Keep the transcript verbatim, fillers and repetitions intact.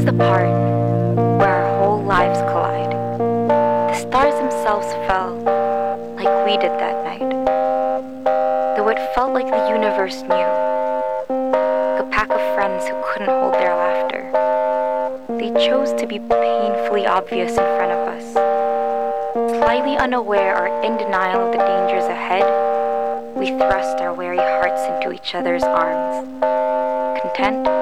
the part where our whole lives collide. The stars themselves fell like we did that night. Though it felt like the universe knew. A pack of friends who couldn't hold their laughter. They chose to be painfully obvious in front of us. Slightly unaware or in denial of the dangers ahead, we thrust our weary hearts into each other's arms. Content